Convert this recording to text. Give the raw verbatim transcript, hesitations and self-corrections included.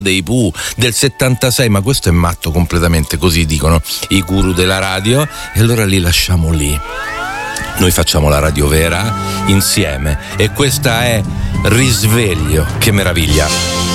dei Pooh del settantasei, ma questo è matto completamente, così dicono i guru della radio, e allora li lasciamo lì. Noi facciamo la radio vera insieme e questa è Risveglio. Che meraviglia!